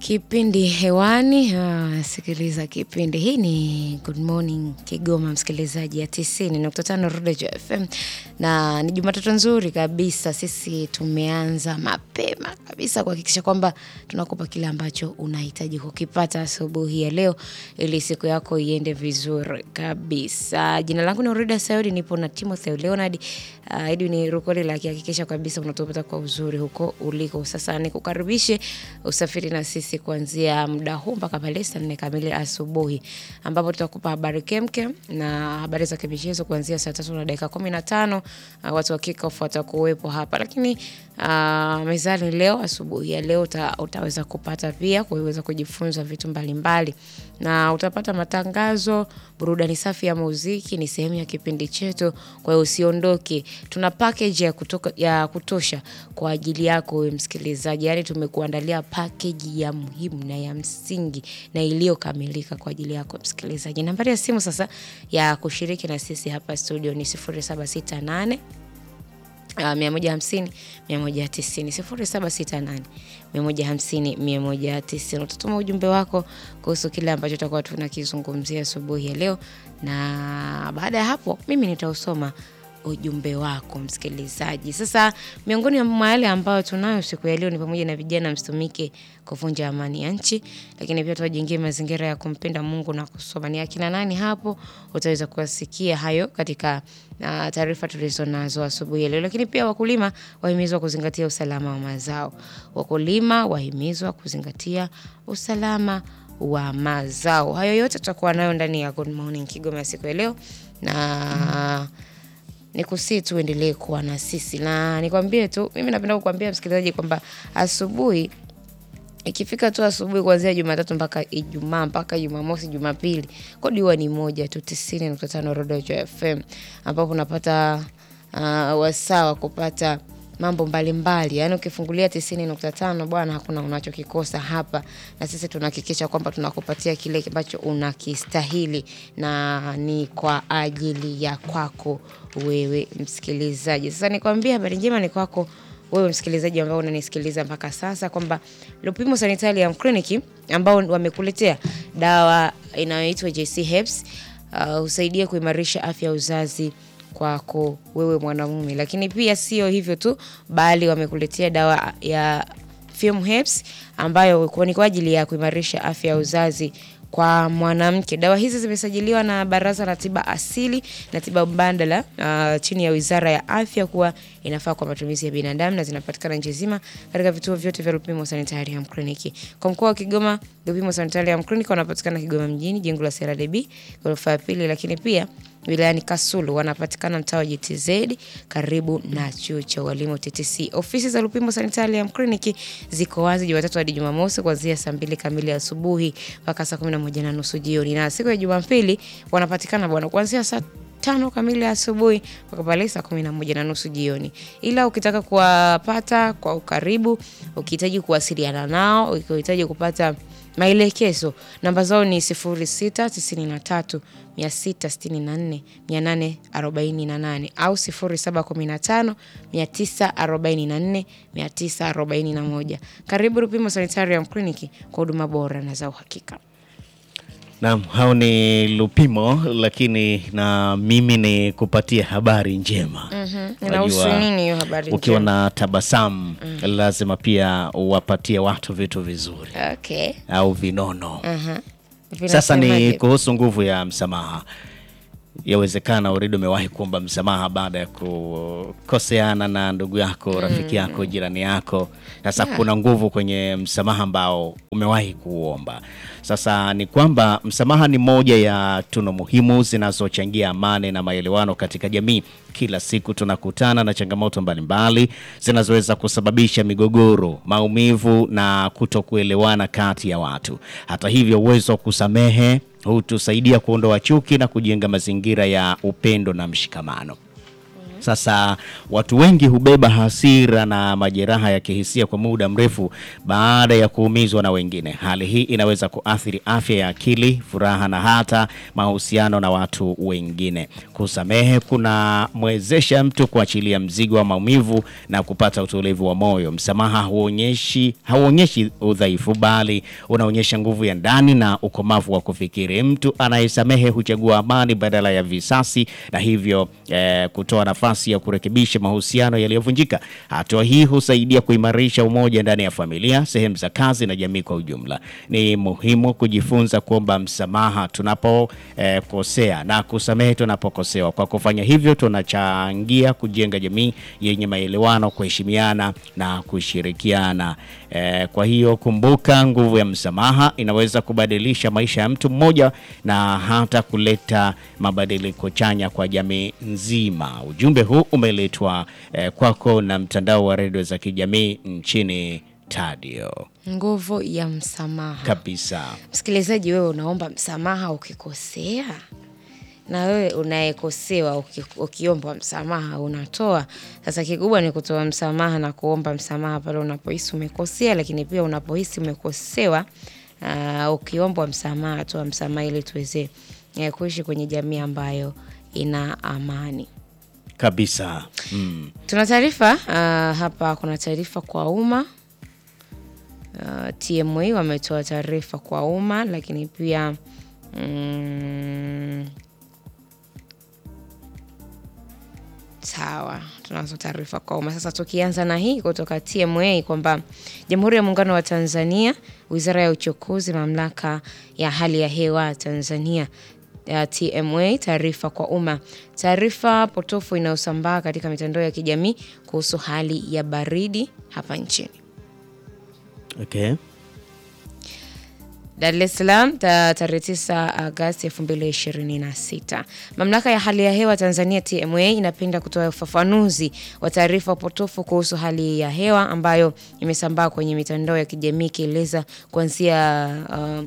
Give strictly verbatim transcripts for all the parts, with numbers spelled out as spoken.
Kipindi hewani, ah, sikiliza kipindi. Hii ni Good Morning Kigoma, msikilizaji ya tisini nukta tano Rodejo F M. Na ni Jumatatu nzuri kabisa. Sisi tumeanza mapema kabisa kuhakikisha kwamba tunakupa kile ambacho unahitaji kukipata asubuhi ya leo ili siku yako iende vizuri kabisa. Jina langu ni Orida Sayodi, nipo na Timothy Leonard. Uh, Edwin ni Rukoli la kihakikisha kabisa unatupata kwa uzuri huko uliko. Sasa nikukaribishe usafiri na sisi kuanzia muda huu mpaka pale saa nne kamili asubuhi, ambapo tutakupa habari kemkem na habari za kimichezo kuanzia saa tatu na dakika kumi na tano. Uh, watu wa kickoff watakuwepo hapa, lakini uh, mezani leo asubuhi ya leo uta, utaweza kupata pia kuweza kujifunza vitu mbalimbali, na utapata matangazo, burudani safi ya muziki ni sehemu ya kipindi chetu. Kwa hiyo usiondoke. Tuna package ya kutoka ya kutosha kwa ajili yako wewe msikilizaji. Yaani tumekuandalia package ya muhimu na ya msingi na iliyokamilika kwa ajili yako msikilizaji. Nambari ya simu sasa ya kushiriki na sisi hapa studio ni sifuri saba sita nane mia moja hamsini mia moja tisini sifuri saba sita nane mia moja hamsini mia moja tisini. Utatuma ujumbe wako kuhusu kile ambacho tutakuwa tunakizungumzia asubuhi ya leo, na baada ya hapo mimi nitausoma ujumbe wako msikilizaji. Sasa miongoni mwa yale ambayo tunayo siku ya leo ni pamoja na vijana msitumike kuvunja amani ya nchi, lakini pia tuwajengee mazingira ya kumpenda Mungu na kusoma. Ni akina nani hapo? Utaweza kusikia hayo katika uh, taarifa tulizonazo asubuhi ya leo. Lakini pia wakulima wahimizwa kuzingatia usalama wa mazao. Wakulima wahimizwa kuzingatia usalama wa mazao. Hayo yote tutakuwa nayo ndani ya Good Morning Kigoma siku ya leo, na nikusii tu endelee kuwa na sisi. Na nikwambie tu, mimi napenda kukuambia msikilizaji kwamba asubuhi ikifika tu asubuhi kuanzia Jumatatu mpaka Ijumaa mpaka Jumamosi, Jumapili, kodi huwa ni moja tu, tisini nukta tano Rodejo F M, ambapo unapata uh, wasawa kupata mambo mbalimbali. Yaani ukifungulia tisini nukta tano bwana, hakuna unachokikosa hapa, na sisi tunahakikisha kwamba tunakupatia kile ambacho unakistahili na ni kwa ajili ya kwako wewe msikilizaji. Sasa nikwambie habari njema ni kwako wewe msikilizaji ambao unanisikiliza mpaka sasa, kwamba Lupimo Sanitarium Clinic ambao wamekuletea dawa inayoitwa J C Herbs uh, husaidia kuimarisha afya ya uzazi kwako wewe mwanamume. Lakini pia sio hivyo tu, bali wamekuletea dawa ya Film Herbs ambayo ni kwa ajili ya kuimarisha afya ya uzazi kwa mwanamke. Dawa hizi zimesajiliwa na Baraza la Tiba Asili na Tiba Mbadala uh, chini ya Wizara ya Afya kuwa inafaa kwa matumizi ya binadamu, na zinapatikana nchi nzima katika vituo vyote vya Lupimo Sanitarium Clinic. Kwa mkoa wa Kigoma, Lupimo Sanitarium Clinic wanapatikana Kigoma mjini, jengo la C R D B, ghorofa ya pili. Lakini pia wilayani Kasulu wanapatikana mtaa wa J T Z karibu na chuo cha walimu T T C. Ofisi za Lupimo Sanitarium Clinic ziko wazi Jumatatu hadi Jumamosi kuanzia saa mbili kamili asubuhi mpaka saa kumi na moja na nusu jioni, na siku ya Jumapili wanapatikana bwana kuanzia saa tano kamili asubuhi mpaka pale saa kumi na moja na nusu jioni. Ila ukitaka kuwapata kwa ukaribu, ukihitaji kuwasiliana nao, ukihitaji kupata maelekezo, namba zao ni sifuri sita tisini na tatu mia sita sitini na nne mia nane arobaini na nane au sifuri saba kumi na tano mia tisa arobaini na nne mia tisa arobaini na moja. Karibu Lupimo Sanitarium Clinic kwa huduma bora na za uhakika. Naam, hao ni Lupimo, lakini na mimi ni kupatia habari njema. Mhm. Inahusu nini hiyo habari njema? Ukiwa na tabasamu, mm, lazima pia uwapatie watu vitu vizuri. Okay. Au vinono. Mhm. Sasa ni kuhusu nguvu ya msamaha. Yawezekana Urido umewahi kuomba msamaha baada ya kukoseana na ndugu yako, rafiki yako, jirani yako. Sasa yeah, kuna nguvu kwenye msamaha ambao umewahi kuomba. Sasa ni kwamba msamaha ni moja ya tunu muhimu zinazochangia amani na maelewano katika jamii. Kila siku tunakutana na changamoto mbalimbali zinazoweza kusababisha migogoro, maumivu na kutokuelewana kati ya watu. Hata hivyo, uwezo wa kusamehe hutusaidia kuondoa chuki na kujenga mazingira ya upendo na mshikamano. Sasa watu wengi hubeba hasira na majeraha ya kihisia kwa muda mrefu baada ya kuumizwa na wengine. Hali hii inaweza kuathiri afya ya akili, furaha na hata mahusiano na watu wengine. Kusamehe kuna mwezesha mtu kuachilia mzigo wa maumivu na kupata utulivu wa moyo. Msamaha huonyeshi hauonyeshi udhaifu, bali unaonyesha nguvu ya ndani na ukomavu wa kufikiri. Mtu anayesamehe huchagua amani badala ya visasi, na hivyo eh, kutoa nafasi ya kurekebisha mahusiano yaliyovunjika. Hatua hii husaidia kuimarisha umoja ndani ya familia, sehemu za kazi na jamii kwa ujumla. Ni muhimu kujifunza kuomba msamaha tunapokosea eh, na kusamehe tunapokosewa. Kwa kufanya hivyo tunachangia kujenga jamii yenye maelewano, kuheshimiana na kushirikiana. Eh, kwa hiyo kumbuka, nguvu ya msamaha inaweza kubadilisha maisha ya mtu mmoja na hata kuleta mabadiliko chanya kwa jamii nzima. Ujumbe huu umeletwa eh, kwako na mtandao wa redio za kijamii nchini Tadio. Nguvu ya msamaha. Kabisa. Msikilizaji, wewe unaomba msamaha ukikosea? Na wewe unayekosewa uki, ukiomba msamaha unatoa? Sasa kikubwa ni kutoa msamaha na kuomba msamaha pale unapohisi umekosea, lakini pia unapohisi umekosewa, uh, ukiomba msamaha, toa msamaha ili tuweze uh, kuishi kwenye jamii ambayo ina amani. Kabisa. Mm. Tuna taarifa uh, hapa kuna taarifa kwa umma. Uh, T M A wametoa taarifa kwa umma, lakini pia mm, sawa, tunazo taarifa kwa umma. Sasa tukianza na hii kutoka T M A kwamba Jamhuri ya Muungano wa Tanzania, Wizara ya Uchukuzi, Mamlaka ya Hali ya Hewa Tanzania, ya T M A, taarifa kwa umma. Taarifa potofu inayosambaa katika mitandao ya kijamii kuhusu hali ya baridi hapa nchini. Okay. Dar es Salaam tarehe tisa Agosti elfu mbili ishirini na sita. Mamlaka ya Hali ya Hewa Tanzania T M A inapenda kutoa ufafanuzi wa taarifa potofu kuhusu hali ya hewa ambayo imesambaa kwenye mitandao ya kijamii, kieleza kuanzia uh,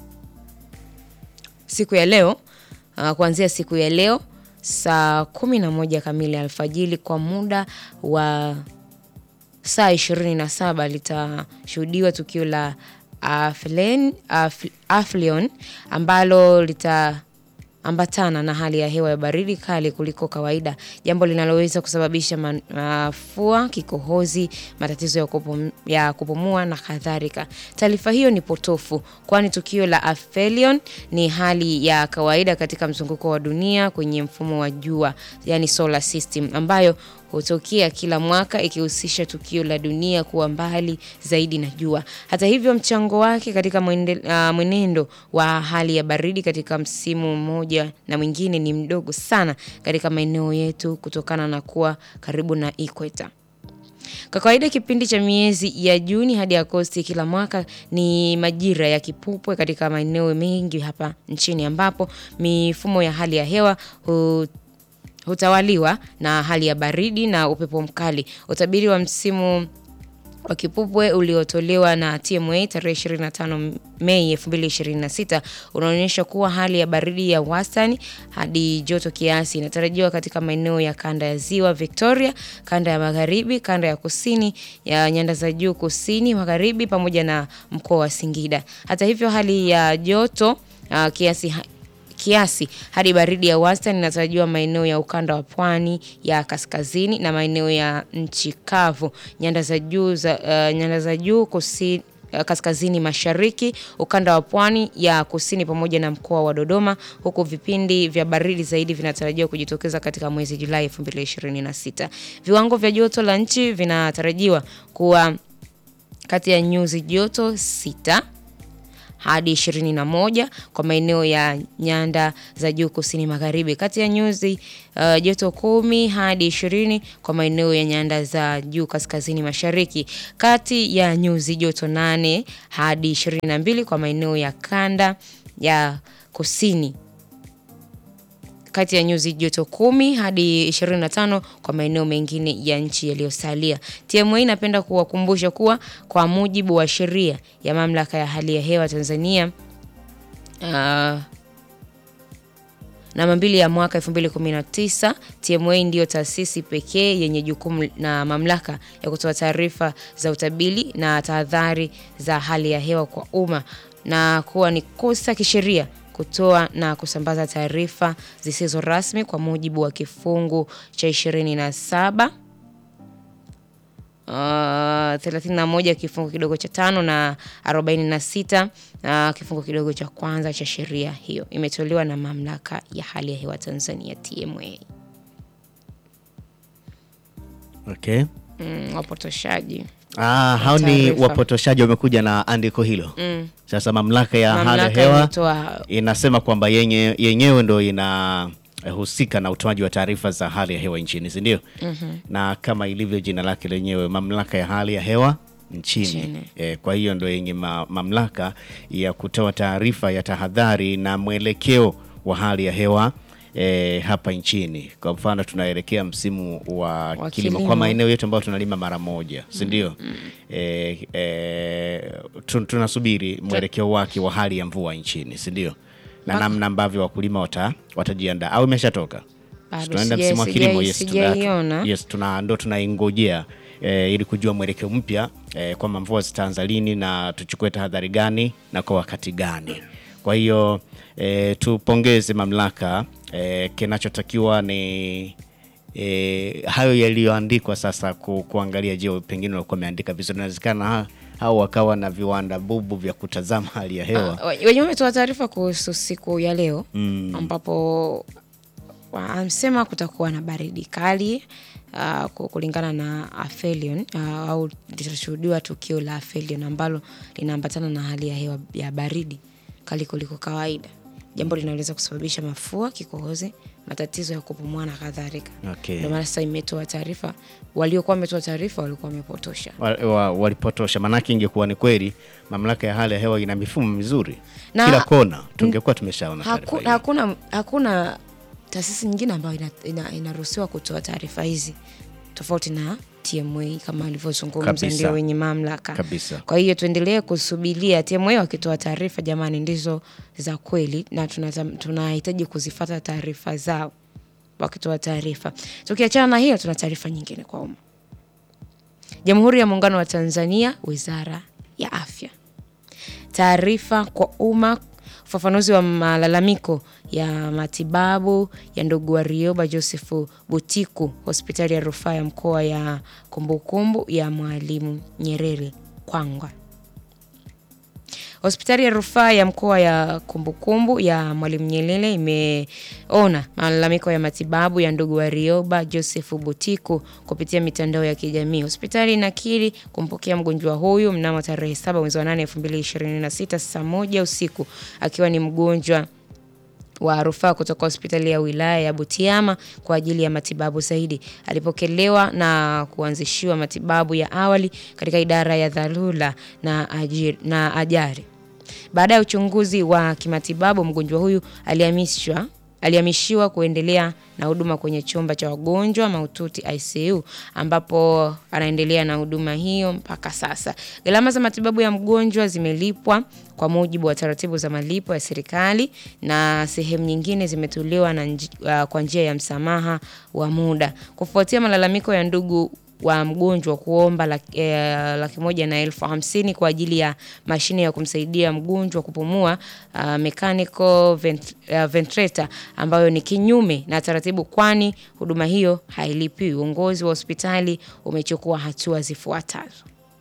siku ya leo uh, kuanzia siku ya leo saa kumi na moja kamili alfajiri kwa muda wa saa ishirini na saba litashuhudiwa tukio la Aflen, Af, Aflion ambalo litaambatana na hali ya hewa ya baridi kali kuliko kawaida, jambo linaloweza kusababisha mafua, kikohozi, matatizo ya, kupum, ya kupumua na kadhalika. Taarifa hiyo ni potofu, kwani tukio la Aflion ni hali ya kawaida katika mzunguko wa dunia kwenye mfumo wa jua, yani solar system, ambayo hutokea kila mwaka ikihusisha tukio la dunia kuwa mbali zaidi na jua. Hata hivyo, mchango wake katika mwende, uh, mwenendo wa hali ya baridi katika msimu mmoja na mwingine ni mdogo sana katika maeneo yetu kutokana na kuwa karibu na equator. Kwa kawaida kipindi cha miezi ya Juni hadi Agosti kila mwaka ni majira ya kipupwe katika maeneo mengi hapa nchini, ambapo mifumo ya hali ya hewa hu hutawaliwa na hali ya baridi na upepo mkali. Utabiri wa msimu wa kipupwe uliotolewa na T M A tarehe ishirini na tano Mei elfu mbili ishirini na sita unaonyesha kuwa hali ya baridi ya wastani hadi joto kiasi inatarajiwa katika maeneo ya kanda ya Ziwa Victoria, kanda ya Magharibi, kanda ya Kusini ya nyanda za juu kusini magharibi pamoja na mkoa wa Singida. Hata hivyo, hali ya joto uh, kiasi kiasi hadi baridi ya wastani inatarajiwa maeneo ya ukanda wa pwani ya kaskazini na maeneo ya nchi kavu, nyanda za juu za uh, nyanda za juu kusini uh, kaskazini mashariki, ukanda wa pwani ya kusini pamoja na mkoa wa Dodoma, huku vipindi vya baridi zaidi vinatarajiwa kujitokeza katika mwezi Julai elfu mbili ishirini na sita. Viwango vya joto la nchi vinatarajiwa kuwa kati ya nyuzi joto sita hadi ishirini na moja kwa maeneo ya nyanda za juu kusini magharibi, kati ya nyuzi uh, joto kumi hadi ishirini kwa maeneo ya nyanda za juu kaskazini mashariki, kati ya nyuzi joto nane hadi ishirini na mbili kwa maeneo ya kanda ya kusini, kati ya nyuzi joto kumi hadi ishirini na tano kwa maeneo mengine ya nchi yaliyosalia. T M A inapenda kuwakumbusha kuwa kwa mujibu wa sheria ya Mamlaka ya Hali ya Hewa Tanzania uh, namba mbili ya mwaka elfu mbili kumi na tisa, T M A ndio taasisi pekee yenye jukumu na mamlaka ya kutoa taarifa za utabiri na tahadhari za hali ya hewa kwa umma, na kuwa ni kosa kisheria kutoa na kusambaza taarifa zisizo rasmi kwa mujibu wa kifungu cha ishirini na saba Uh, thelathini na moja kifungu kidogo cha tano na arobaini na sita uh, kifungu kidogo cha kwanza cha sheria hiyo. Imetolewa na mamlaka ya hali ya hewa Tanzania, T M A. Okay. Mm, wapotoshaji. Ah, hao ni wapotoshaji wamekuja na andiko hilo. Mm. Sasa mamlaka ya mamlaka hali ya hewa imetoa, inasema kwamba yenye yenyewe ndio ina husika na utoaji wa taarifa za hali ya hewa nchini, si ndio? Mm-hmm. Na kama ilivyo jina lake lenyewe, mamlaka ya hali ya hewa nchini. Nchini. E, kwa hiyo ndio yenye ma, mamlaka ya kutoa taarifa ya tahadhari na mwelekeo wa hali ya hewa e, hapa nchini. Kwa mfano tunaelekea msimu wa, wa kilimo kwa maeneo yetu ambayo tunalima mara moja, si ndio? Mm-hmm. E, e, tunasubiri mwelekeo wake wa hali ya mvua nchini, si ndio? Na namna ambavyo wakulima wata watajiandaa au imeshatoka. Tunaenda msimu wa kilimo. Yes, tuna yes tuna ndo tunaingojea e, ili kujua mwelekeo mpya e, kwa mvua zitaanza lini na tuchukue tahadhari gani na kwa wakati gani. Kwa hiyo e, tupongeze mamlaka. E, kinachotakiwa ni e, hayo yaliyoandikwa sasa ku, kuangalia je pengine walikuwa wameandika vizuri, inawezekana au wakawa na viwanda bubu vya kutazama hali ya hewa. Ah, wenyewe wametoa taarifa kuhusu siku ya leo, mm. ambapo wanasema kutakuwa na baridi kali uh, kulingana na aphelion uh, au litashuhudiwa tukio la aphelion ambalo linaambatana na hali ya hewa ya baridi kali kuliko kawaida. Jambo linaweza kusababisha mafua, kikohozi, matatizo ya kupumua na kadhalika. Okay. Ndio maana sasa imetoa taarifa, waliokuwa wametoa taarifa walikuwa wamepotosha. Walipotosha, maana ingekuwa ni kweli mamlaka ya hali ya hewa ina mifumo mizuri na kila kona tungekuwa tumeshaona taarifa. Hakuna hakuna hakuna taasisi nyingine ambayo inaruhusiwa ina, ina kutoa taarifa hizi tofauti na T M A kama alivyozungumza ndio wenye mamlaka. Kabisa. Kwa hiyo tuendelee kusubiria T M A wakitoa taarifa, jamani, ndizo za kweli na tunahitaji tuna kuzifuata taarifa zao wakitoa taarifa. Tukiachana na hiyo, tuna taarifa nyingine kwa umma. Jamhuri ya Muungano wa Tanzania, Wizara ya Afya. Taarifa kwa umma, ufafanuzi wa malalamiko ya matibabu ya ndugu wa Rioba Joseph Butiku, hospitali ya rufaa ya mkoa ya kumbukumbu ya Mwalimu Nyerere Kwangwa. Hospitali ya rufaa ya mkoa ya kumbukumbu ya Mwalimu Nyerere imeona malalamiko ya matibabu ya ndugu wa Rioba Joseph Butiku kupitia mitandao ya kijamii. Hospitali inakiri kumpokea mgonjwa huyu mnamo tarehe saba mwezi wa nane elfu mbili ishirini na sita saa moja usiku akiwa ni mgonjwa wa rufaa kutoka hospitali ya wilaya ya Butiama kwa ajili ya matibabu zaidi. Alipokelewa na kuanzishiwa matibabu ya awali katika idara ya dharura na ajiri, na ajari. Baada ya uchunguzi wa kimatibabu, mgonjwa huyu alihamishwa alihamishiwa kuendelea na huduma kwenye chumba cha wagonjwa mahututi I C U ambapo anaendelea na huduma hiyo mpaka sasa. Gharama za matibabu ya mgonjwa zimelipwa kwa mujibu wa taratibu za malipo ya serikali na sehemu nyingine zimetolewa na uh, kwa njia ya msamaha wa muda. Kufuatia malalamiko ya ndugu wa mgonjwa kuomba laki, eh, laki moja na elfu hamsini kwa ajili ya mashine ya kumsaidia mgonjwa kupumua, uh, mechanical vent, uh, ventilator ambayo ni kinyume na taratibu kwani huduma hiyo hailipiwi. Uongozi wa hospitali umechukua hatua zifuatazo.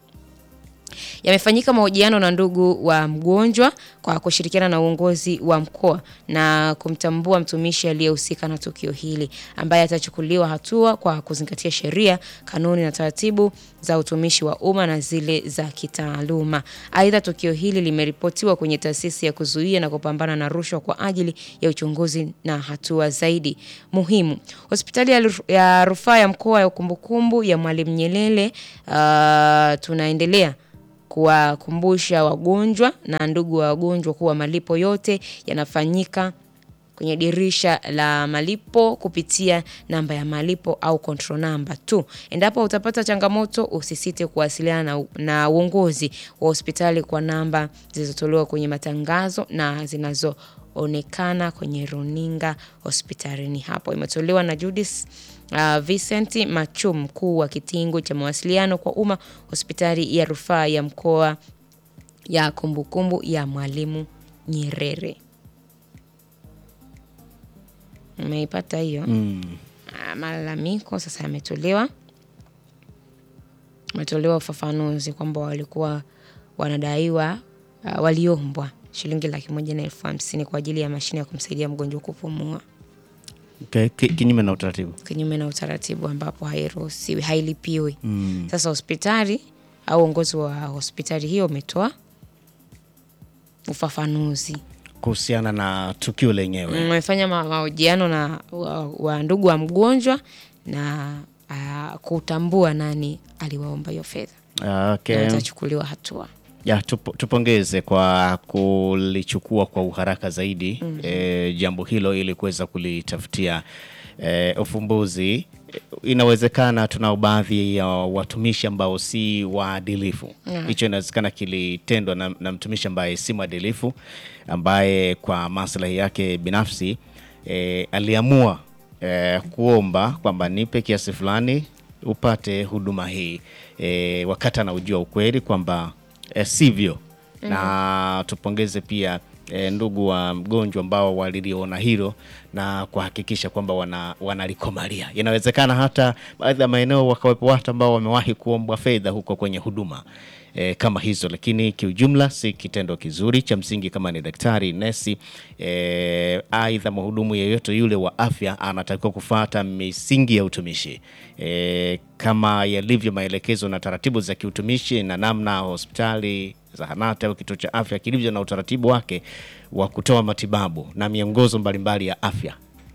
Yamefanyika mahojiano na ndugu wa mgonjwa kwa kushirikiana na uongozi wa mkoa na kumtambua mtumishi aliyehusika na tukio hili ambaye atachukuliwa hatua kwa kuzingatia sheria, kanuni na taratibu za utumishi wa umma na zile za kitaaluma. Aidha, tukio hili limeripotiwa kwenye taasisi ya kuzuia na kupambana na rushwa kwa ajili ya uchunguzi na hatua zaidi muhimu. Hospitali ya rufaa ya mkoa ya kumbukumbu ya Mwalimu Nyerere, uh, tunaendelea kuwakumbusha wagonjwa na ndugu wa wagonjwa kuwa malipo yote yanafanyika kwenye dirisha la malipo kupitia namba ya malipo au control number tu. Endapo utapata changamoto, usisite kuwasiliana na, na uongozi wa hospitali kwa namba zilizotolewa kwenye matangazo na zinazo onekana kwenye runinga hospitalini hapo. Imetolewa na Judith uh, Vincent Machum, mkuu wa kitengo cha mawasiliano kwa umma hospitali ya rufaa ya mkoa ya kumbukumbu ya Mwalimu Nyerere. Umeipata hiyo? Mm. Malalamiko sasa yametolewa. Umetolewa ufafanuzi kwamba walikuwa wanadaiwa uh, waliombwa shilingi laki moja na elfu hamsini kwa ajili ya mashine ya kumsaidia mgonjwa kupumua. Okay, kinyume na utaratibu. Kinyume na utaratibu ambapo hairuhusiwi, hailipiwi. Mm. Sasa hospitali au uongozi wa hospitali hiyo umetoa ufafanuzi kuhusiana na tukio lenyewe. Wamefanya mahojiano na wa, wa ndugu wa mgonjwa na uh, kutambua nani aliwaomba hiyo fedha. Okay. Na atachukuliwa hatua. Ya tup, tupongeze kwa kulichukua kwa uharaka zaidi mm -hmm. e, jambo hilo ili kuweza kulitafutia e, ufumbuzi. Inawezekana tunao baadhi ya watumishi ambao si waadilifu. Hicho mm. inawezekana kilitendwa na, na mtumishi ambaye si mwadilifu, ambaye kwa maslahi yake binafsi e, aliamua e, kuomba kwamba nipe kiasi fulani upate huduma hii e, wakati anaujua ukweli kwamba e, sivyo. Mm. Na tupongeze pia E, ndugu wa mgonjwa ambao waliliona hilo na kuhakikisha kwamba wana wanalikomalia. Inawezekana hata baadhi ya maeneo wakawepo watu ambao wamewahi kuomba fedha huko kwenye huduma e, kama hizo, lakini kiujumla si kitendo kizuri. Cha msingi kama ni daktari, nesi, e, aidha mhudumu yeyote yule wa afya anatakiwa kufuata misingi ya utumishi e, kama yalivyo maelekezo na taratibu za kiutumishi na namna hospitali, zahanati au kituo cha afya kilivyo na utaratibu wake wa kutoa matibabu na miongozo mbalimbali ya afya.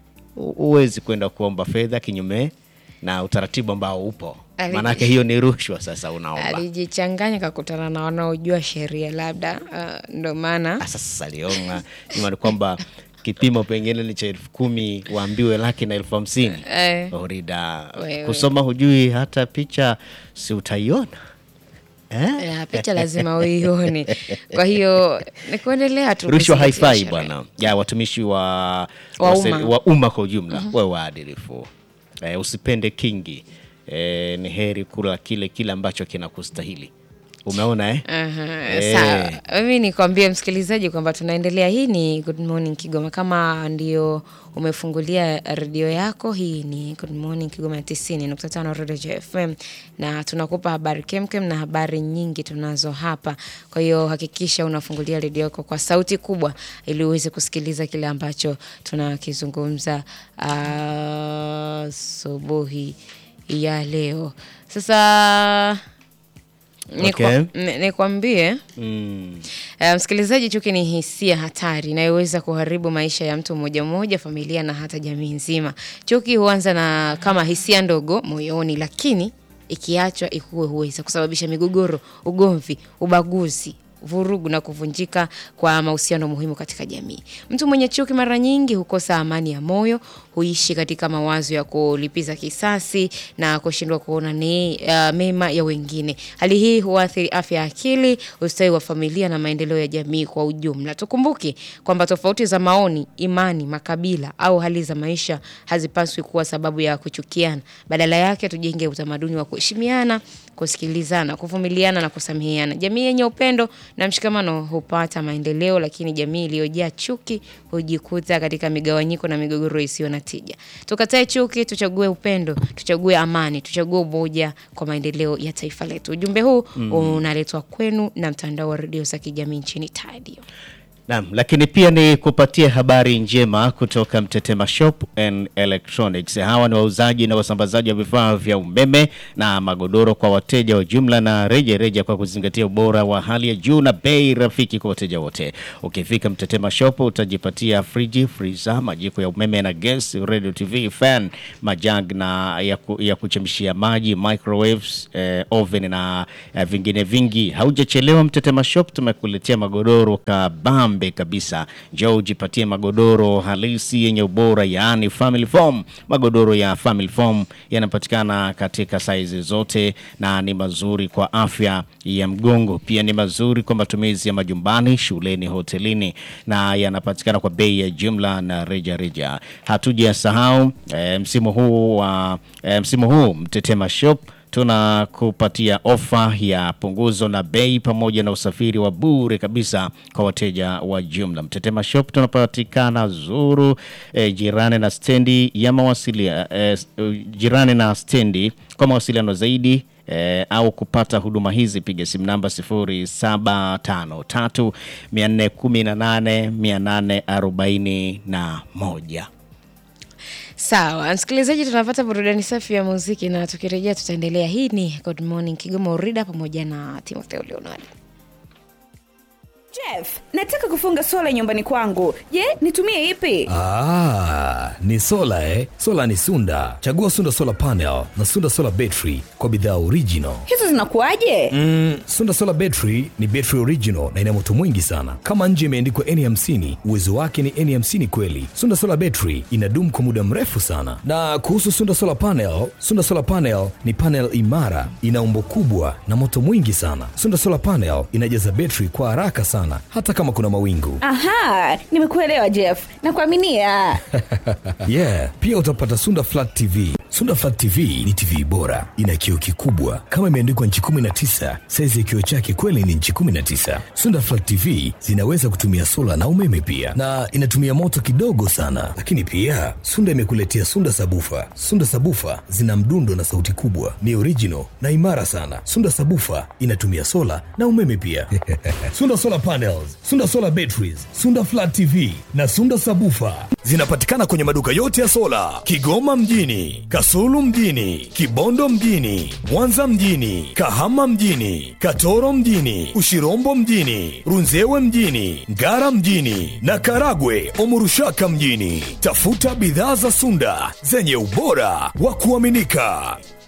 Uwezi kwenda kuomba fedha kinyume na utaratibu ambao upo. Maana yake hiyo ni rushwa. Sasa unaomba. Alijichanganya kakutana na wanaojua sheria labda uh, ndo maana sasa aliona ni kwamba kipimo pengine ni cha elfu kumi waambiwe laki na elfu hamsini. Eh. Orida. We, kusoma hujui hata picha si utaiona. Eh? Ya, picha lazima uione. Kwa hiyo ni kuendelea tu. Rushwa haifai bwana. Ya watumishi wa wa umma wa umma kwa ujumla, mm-hmm. wawe waadilifu. Eh, usipende kingi. Eh, ni heri kula kile kile ambacho kinakustahili. Umeona eh? Aha, eh. Sawa. Mimi nikwambie msikilizaji kwamba tunaendelea. Hii ni Good Morning Kigoma. Kama ndio umefungulia radio yako, hii ni Good Morning Kigoma tisini nukta tano Radio F M, na tunakupa habari kemkem na habari nyingi tunazo hapa. Kwa hiyo hakikisha unafungulia radio yako kwa sauti kubwa ili uweze kusikiliza kile ambacho tunakizungumza asubuhi ya leo. Sasa Okay. Nikwambie mm. uh, msikilizaji, chuki ni hisia hatari inayoweza kuharibu maisha ya mtu mmoja mmoja, familia na hata jamii nzima. Chuki huanza na kama hisia ndogo moyoni, lakini ikiachwa ikue huweza kusababisha migogoro, ugomvi, ubaguzi, vurugu na kuvunjika kwa mahusiano muhimu katika jamii. Mtu mwenye chuki mara nyingi hukosa amani ya moyo, huishi katika mawazo ya kulipiza kisasi na kushindwa kuona ni uh, mema ya wengine. Hali hii huathiri afya ya akili, ustawi wa familia na maendeleo ya jamii kwa ujumla. Tukumbuke kwamba tofauti za maoni, imani, makabila au hali za maisha hazipaswi kuwa sababu ya kuchukiana. Badala yake tujenge utamaduni wa kuheshimiana, kusikilizana, kuvumiliana na kusameheana. Jamii yenye upendo na mshikamano hupata maendeleo, lakini jamii iliyojaa chuki hujikuta katika migawanyiko na migogoro isiyo na tija. Tukatae chuki, tuchague upendo, tuchague amani, tuchague umoja kwa maendeleo ya taifa letu. Ujumbe huu mm. unaletwa kwenu na mtandao wa redio za kijamii nchini Tadio. Naam, lakini pia ni kupatia habari njema kutoka Mtetema Shop and Electronics. Hawa ni wauzaji na wasambazaji wa vifaa vya umeme na magodoro kwa wateja wa jumla na reja reja, kwa kuzingatia ubora wa hali ya juu na bei rafiki kwa wateja wote. Ukifika Mtetema Shop utajipatia friji, freezer, majiko ya umeme na gas, radio, T V, fan, majag na ya, ku, ya kuchemshia maji, microwaves, eh, oven na eh, vingine vingi. Haujachelewa, Mtetema Shop tumekuletea magodoro kabambe kabambe kabisa. Njoo ujipatie magodoro halisi yenye ubora, yaani family foam. Magodoro ya family foam yanapatikana katika size zote na ni mazuri kwa afya ya mgongo. Pia ni mazuri kwa matumizi ya majumbani, shuleni, hotelini, na yanapatikana kwa bei ya jumla na reja reja. Hatujasahau e, msimu huu wa e, msimu huu Mtetema Shop tunakupatia ofa ya punguzo na bei pamoja na usafiri wa bure kabisa kwa wateja wa jumla. Mtetema Shop tunapatikana Zuru, e, jirani na stendi ya mawasiliano, e, jirani na stendi. Kwa mawasiliano zaidi E, au kupata huduma hizi piga simu namba sifuri saba tano tatu nne kumi na nane mia nane arobaini na moja. Sawa, msikilizaji, tunapata burudani safi ya muziki na tukirejea tutaendelea. Hii ni Good Morning Kigoma Orida pamoja na Timotheo Leonard. Jeff, nataka kufunga sola nyumbani kwangu. Je, nitumie ipi? Ah, ni sola eh. Sola ni Sunda. Chagua Sunda Solar Panel na Sunda Solar Battery kwa bidhaa original. Hizo zinakuaje? Mm, Sunda Solar Battery ni battery original na ina moto mwingi sana. Kama nje imeandikwa N hamsini, uwezo wake ni N hamsini kweli. Sunda Solar Battery inadumu kwa muda mrefu sana. Na kuhusu Sunda Solar Panel, Sunda Solar Panel ni panel imara, ina umbo kubwa na moto mwingi sana. Sunda Solar Panel inajaza battery kwa haraka sana, hata kama kuna mawingu. Aha, nimekuelewa Jeff. Nakuaminia. Yeah, pia utapata Sunda Flat T V. Sunda Flat T V ni T V bora, ina kioo kikubwa kama imeandikwa inchi kumi na tisa. Size ya kioo chake kweli ni inchi kumi na tisa. Sunda Flat T V zinaweza kutumia sola na umeme pia, na inatumia moto kidogo sana. Lakini pia Sunda imekuletea Sunda Sabufa. Sunda Sabufa zina mdundo na sauti kubwa, ni original na imara sana. Sunda Sabufa inatumia sola na umeme pia. Sunda Solar Panels, Sunda Solar Batteries, Sunda Flat T V na Sunda Sabufa zinapatikana kwenye maduka yote ya sola Kigoma mjini, Kasulu mjini, Kibondo mjini, Mwanza mjini, Kahama mjini, Katoro mjini, Ushirombo mjini, Runzewe mjini, Ngara mjini na Karagwe Omurushaka mjini. Tafuta bidhaa za Sunda zenye ubora wa kuaminika.